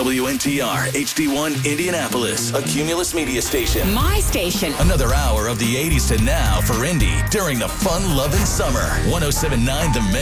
WNTR HD1 Indianapolis, a Cumulus media station. My station. Another hour of the 80s to now for Indy during the fun-loving summer. 107.9 The Mix.